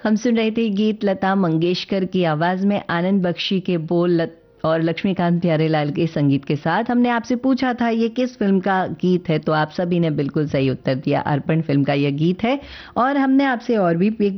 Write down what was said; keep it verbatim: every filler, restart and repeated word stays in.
हम सुन रहे थे गीत लता मंगेशकर की आवाज में, आनंद बख्शी के बोल लत और लक्ष्मीकांत प्यारेलाल के संगीत के साथ। हमने आपसे पूछा था ये किस फिल्म का गीत है, तो आप सभी ने बिल्कुल सही उत्तर दिया, अर्पण फिल्म का यह गीत है। और हमने आपसे और भी एक